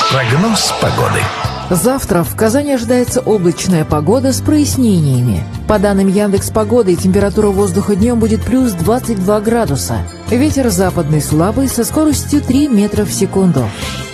Прогноз погоды. Завтра в Казани ожидается облачная погода с прояснениями. По данным Яндекс.Погоды, температура воздуха днем будет плюс 22 градуса. Ветер западный слабый со скоростью 3 метра в секунду.